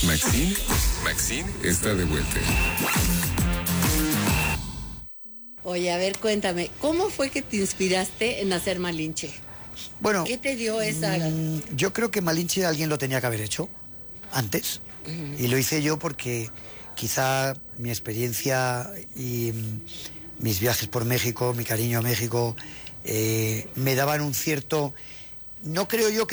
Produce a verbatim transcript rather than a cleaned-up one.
Maxine, Maxine está de vuelta. Oye, a ver, cuéntame, ¿cómo fue que te inspiraste en hacer Malinche? Bueno, ¿Qué te dio esa...? mm, yo creo que Malinche alguien lo tenía que haber hecho antes. Uh-huh. Y lo hice yo porque quizá mi experiencia y mm, mis viajes por México, mi cariño a México, eh, me daban un cierto... No creo yo que